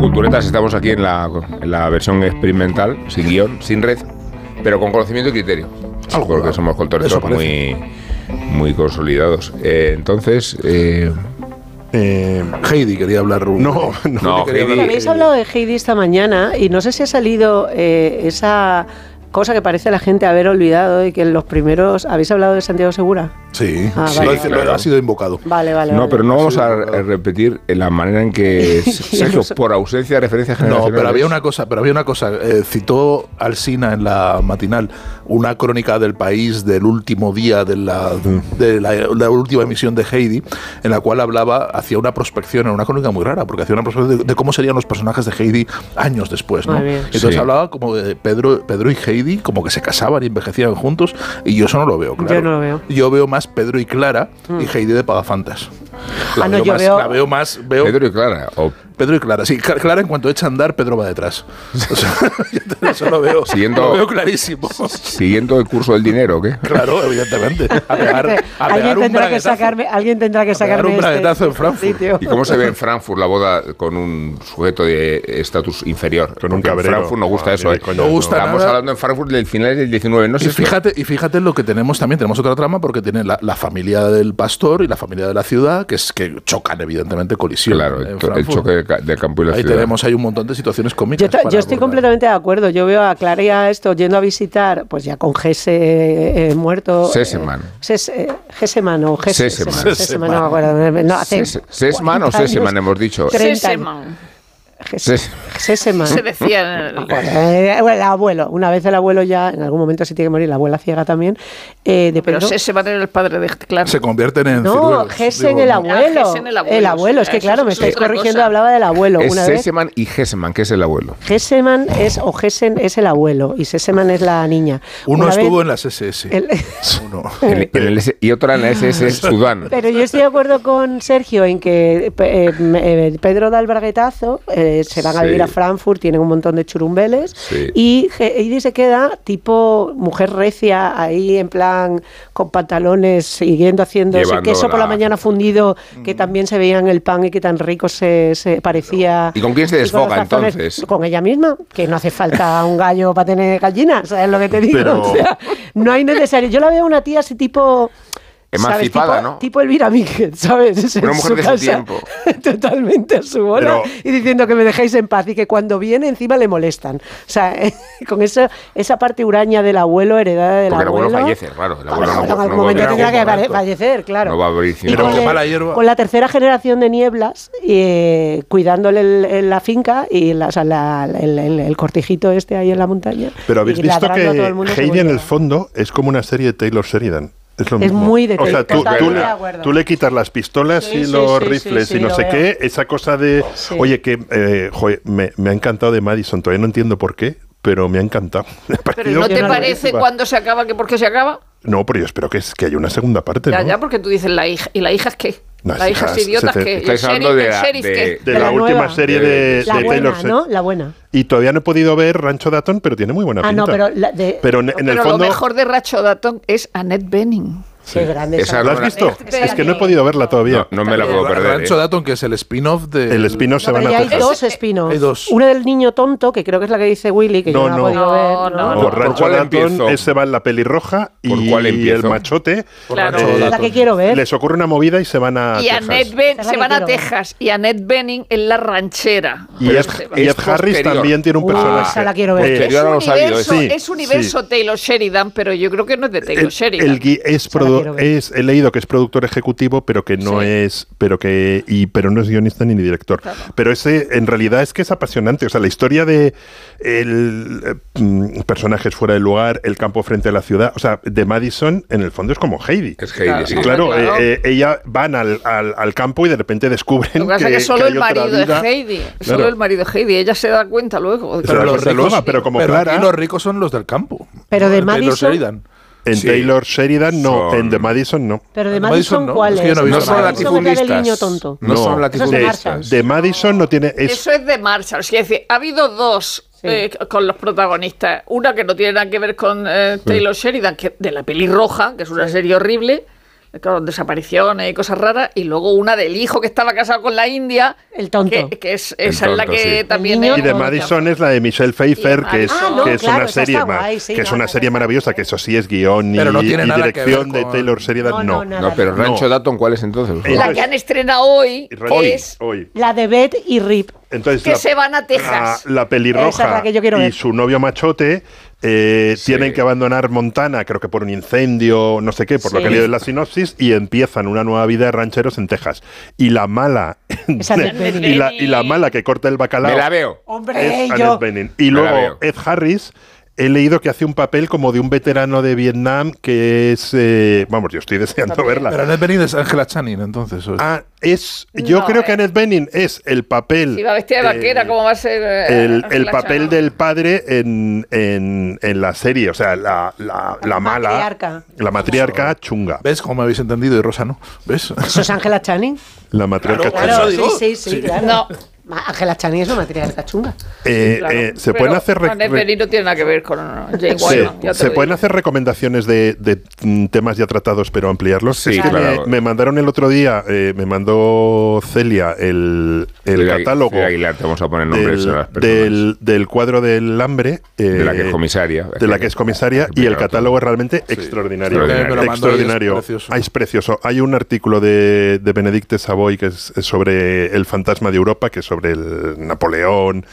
Culturetas estamos aquí en la versión experimental, sin guión, sin red, pero con conocimiento y criterio. Porque somos culturetas muy consolidados. Entonces... Heidi quería hablar. No, Heidi. Habéis hablado de Heidi esta mañana y no sé si ha salido esa cosa que parece la gente haber olvidado y que en los primeros... ¿Habéis hablado de Santiago Segura? Sí, vale. Claro. Ha sido invocado. Vale. No, pero no vamos a repetir la manera en que Sergio, por ausencia de referencias generacionales... No, pero había una cosa. Citó Alsina en la matinal una crónica del País del último día de la última emisión de Heidi, en la cual hacía una prospección, en una crónica muy rara, porque hacía una prospección de cómo serían los personajes de Heidi años después, ¿no? Entonces hablaba como de Pedro y Heidi, como que se casaban y envejecían juntos, y yo eso no lo veo, claro. Yo no lo veo. Yo veo más Pedro y Clara y Heidi de Pagafantas. La veo más Pedro y Clara. Pedro y Clara. Sí, Clara en cuanto echa a andar, Pedro va detrás. O sea, eso lo veo clarísimo. Siguiendo el curso del dinero, ¿o qué? Claro, evidentemente. Alguien tendrá que sacarme un braguetazo en Frankfurt. Sitio. ¿Y cómo se ve en Frankfurt la boda con un sujeto de estatus inferior? Con un cabrero. En Frankfurt no gusta eso. No gusta Estamos nada. hablando en Frankfurt del final del 19. No sé y fíjate lo que tenemos también. Tenemos otra trama porque tiene la familia del pastor y la familia de la ciudad, que chocan, evidentemente, colisión. Claro, el choque de campo y la ciudad. Hay un montón de situaciones cómicas. Yo estoy completamente de acuerdo. Yo veo a Clara y a esto yendo a visitar, pues ya con Gese muerto. Seseman. Seseman, no me acuerdo. No, Sesman o Seseman hemos dicho. Seseman. Se decía el abuelo, una vez el abuelo ya en algún momento se tiene que morir, la abuela ciega también de Pedro. Pero Seseman era el padre de Clara. Se convierten en Gesen el abuelo. El abuelo, es que claro, me estáis corrigiendo, hablaba del abuelo. Es Seseman y Geseman, que es el abuelo. Geseman Gesen es el abuelo y Seseman es la niña. Uno estuvo en las SS. Y otra en la SS Sudán. Pero yo estoy de acuerdo con Sergio en que Pedro da el braguetazo, se van a vivir a Frankfurt, tienen un montón de churumbeles y Heidi se queda tipo mujer recia ahí en plan con pantalones siguiendo haciendo ese queso por la mañana fundido que también se veía en el pan y que tan rico se parecía. ¿Y con quién se desfoga entonces? Con ella misma, que no hace falta un gallo para tener gallinas, ¿sabes lo que te digo? Pero... O sea, no hay necesario. Yo la veo una tía así tipo... Emancipada, ¿no? Tipo Elvira Míguez, ¿sabes? Una mujer de su tiempo. Totalmente a su bola y diciendo que me dejéis en paz y que cuando viene encima le molestan. O sea, con esa parte huraña del abuelo heredada del abuelo. Porque el abuelo fallece, claro. El abuelo en algún momento tendrá que fallecer, claro. No va a abrir con la tercera generación de Nieblas, cuidándole la finca y el cortijito este ahí en la montaña. Pero habéis visto que Heidi en el fondo es como una serie de Taylor Sheridan. Es lo mismo. Es muy de Taylor. O sea, tú le quitas las pistolas y los rifles y no sé qué, esa cosa de... Sí. Oye, que me ha encantado de Madison, todavía no entiendo por qué, pero me ha encantado. ¿Pero no te parece cuando se acaba que por qué se acaba? No, pero yo espero que haya una segunda parte. Ya, porque tú dices la hija. ¿Y la hija es qué? La hija es idiota que estáis hablando de la última serie de Taylor Swift, ¿no? La buena. Y todavía no he podido ver Rancho Dayton, pero tiene muy buena pinta. No, pero en el fondo lo mejor de Rancho Dayton es Annette Bening. Qué grande esa. ¿La has visto? Es que no he podido verla todavía. No me la puedo perder. Rancho Dayton, que es el spin-off de... El spin-off se van a hacer. Hay dos spin-offs. Hay dos. Uno del niño tonto, que creo que es la que dice Willy, que yo no he podido ver. No, Rancho Dayton, ese va en la pelirroja y el machote. Claro. Es la que quiero ver. Les ocurre una movida y se van a Texas. Se van a Texas. Y Annette Bening en la ranchera. Y Ed Harris también tiene un personaje. Esa la quiero ver. Es universo Taylor Sheridan, pero yo creo que no es de Taylor Sheridan. He leído que es productor ejecutivo, pero que no es, pero no es guionista ni director. Claro. Pero ese, en realidad, es que es apasionante. O sea, la historia de personajes fuera del lugar, el campo frente a la ciudad, o sea, de Madison, en el fondo es como Heidi. Es Heidi, sí. Claro, ella van al campo y de repente descubren lo que pasa es que solo el marido de Heidi. Claro. Solo el marido de Heidi. Ella se da cuenta luego. Pero como Clara, aquí los ricos son los del campo. Pero de Madison. En Taylor Sheridan no, en The Madison no. Pero de Madison, ¿cuál es? No son latifundistas. No son latifundistas. De Madison no tiene... Eso es de Marshall. Es decir, ha habido dos con los protagonistas. Una que no tiene nada que ver con Taylor Sheridan, que de la pelirroja, que es una serie horrible, con desapariciones y cosas raras, y luego una del hijo que estaba casado con la India, el tonto, que es esa es la que también y de Madison es la de Michelle Pfeiffer, que es claro, una serie serie maravillosa, que eso sí es guión y dirección de Taylor Sheridan. No, pero Rancho Dawson, ¿cuál es entonces? La que han estrenado hoy es la de Beth y Rip. Entonces, que se van a Texas. La pelirroja esa es la que yo quiero ver. Y su novio machote tienen que abandonar Montana, creo que por un incendio, no sé qué, por lo que he leído en la sinopsis, y empiezan una nueva vida de rancheros en Texas. Y la mala y la mala que corta el bacalao, me la veo. Hombre, es Annette Bening. Y luego Ed Harris, he leído que hace un papel como de un veterano de Vietnam que es... vamos, yo estoy deseando verla. Pero Annette Bening es Angela Channing, entonces. Yo creo que Annette Bening es el papel... Si va vestida de vaquera, ¿cómo va a ser? El papel del padre en la serie, o sea, la mala... La matriarca chunga. ¿Ves cómo me habéis entendido? Y Rosa no. ¿Ves? ¿Eso es Angela Channing? La matriarca chunga. Claro, sí, claro. No. Angela Channing es una matriarca chunga. Se pueden hacer... Annette Bening no tiene nada que ver con Jane Wyman. Se pueden hacer recomendaciones de temas ya tratados, pero ampliarlos. Sí, claro. Me mandaron el otro día, me mandó Celia el catálogo Aguilar, te vamos a poner nombres a las personas. del cuadro del hambre. De la que es comisaria. De la que es comisaria, y el catálogo es realmente extraordinario. Extraordinario. Es precioso. Hay un artículo de Benedicte Savoy que es sobre el fantasma de Europa, que es sobre el Napoleón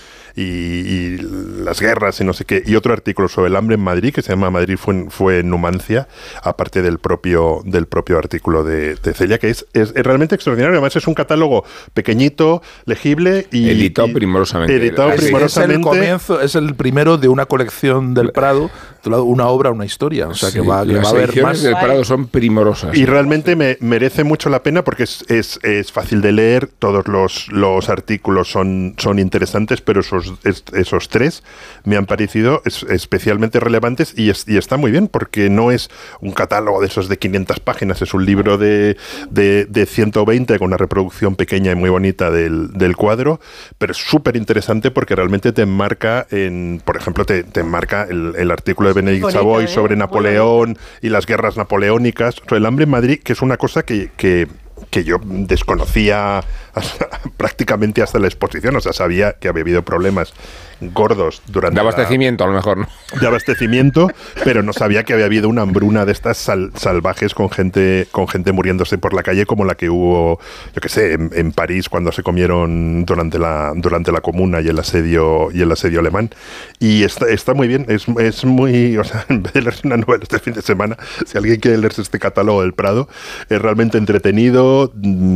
y las guerras y no sé qué, y otro artículo sobre el hambre en Madrid que se llama Madrid fue Numancia, aparte del propio artículo de Celia, que es realmente extraordinario. Además es un catálogo pequeñito, legible y editado primorosamente. Es el comienzo, es el primero de una colección del Prado, una obra, una historia, o sea que va a haber más. Del Prado son primorosas. Y realmente merece mucho la pena porque es fácil de leer, todos los artículos son interesantes, pero esos tres me han parecido especialmente relevantes y está muy bien porque no es un catálogo de esos de 500 páginas, es un libro de 120 con una reproducción pequeña y muy bonita del cuadro, pero es súper interesante porque realmente te enmarca por ejemplo, te enmarca el artículo de Benedict Savoy sobre Napoleón y las guerras napoleónicas, sobre el hambre en Madrid, que es una cosa que yo desconocía prácticamente hasta la exposición, o sea, sabía que había habido problemas gordos durante de abastecimiento, a lo mejor, ¿no? De abastecimiento, pero no sabía que había habido una hambruna de estas salvajes con gente muriéndose por la calle, como la que hubo, yo qué sé, en París cuando se comieron durante la Comuna y el asedio alemán. Y está muy bien, es muy, o sea, en vez de leerse una novela este fin de semana, si alguien quiere leerse este catálogo del Prado, es realmente entretenido,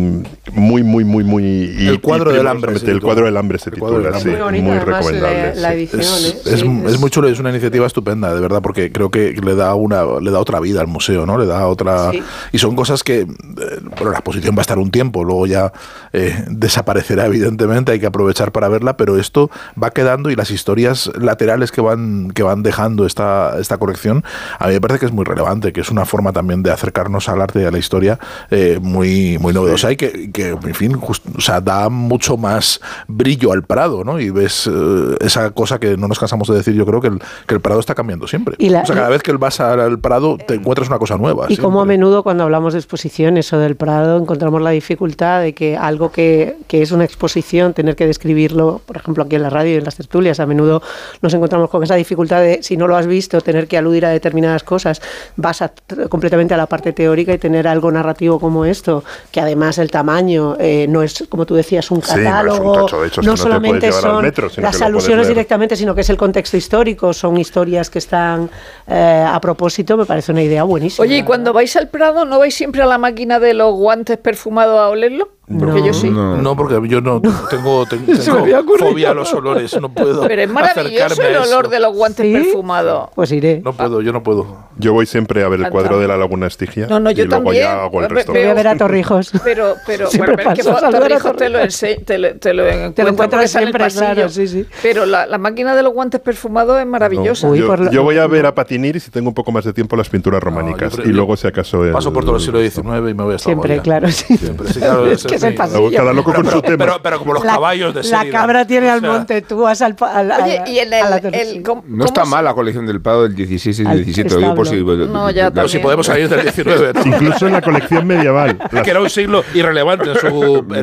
muy el cuadro del hambre. El cuadro del hambre se titula, sí, muy recomendable. La edición, es muy chulo, es una iniciativa estupenda, de verdad, porque creo que le da otra vida al museo, ¿no? Le da otra... Sí. Y son cosas que, bueno, la exposición va a estar un tiempo, luego ya desaparecerá, evidentemente, hay que aprovechar para verla, pero esto va quedando y las historias laterales que van dejando esta colección, a mí me parece que es muy relevante, que es una forma también de acercarnos al arte y a la historia muy novedosa y que en fin, o sea, da mucho más brillo al Prado, ¿no? Y ves esa cosa que no nos cansamos de decir, yo creo que el Prado está cambiando siempre. O sea, cada vez que vas al Prado te encuentras una cosa nueva. Y como a menudo cuando hablamos de exposiciones o del Prado encontramos la dificultad de que algo que es una exposición, tener que describirlo, por ejemplo aquí en la radio y en las tertulias, a menudo nos encontramos con esa dificultad de, si no lo has visto, tener que aludir a determinadas cosas, vas completamente a la parte teórica y tener algo narrativo como esto, que además el tamaño no es, como tú decías, un catálogo, no solamente son las alusiones directamente, sino que es el contexto histórico, son historias que están a propósito, me parece una idea buenísima. Oye, ¿y cuando vais al Prado no vais siempre a la máquina de los guantes perfumados a olerlo? Porque yo sí. No, porque yo no tengo fobia a los olores, no puedo. Pero es maravilloso el olor de los guantes perfumados. Pues iré. Yo no puedo. Yo voy siempre a ver el cuadro de la Laguna Estigia. No, yo y luego también. Ya hago el resto. Voy a ver a Torrijos. Pero que Torrijos te lo encuentras siempre, claro, sí. Pero la máquina de los guantes perfumados es maravillosa. No, yo voy a ver a Patinir y si tengo un poco más de tiempo las pinturas románicas. Y luego si acaso... Paso por todo el siglo XIX y me voy a estar siempre, claro, sí. Siempre, sí, claro. que es el pasillo. Cada loco con su tema. Pero como los caballos de serie. La cabra tiene al monte, tú vas al... Oye, y en no está mal la colección del Prado del 16 y del 17. No, ya pero si podemos salir del 19. Incluso en la colección medieval. Que era un siglo irrelevante en su...